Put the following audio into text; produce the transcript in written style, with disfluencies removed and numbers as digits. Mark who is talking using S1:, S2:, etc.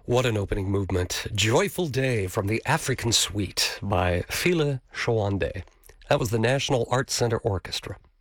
S1: What an opening movement. Joyful Day from the African Suite by Phile Showande. That was the National Arts Center Orchestra.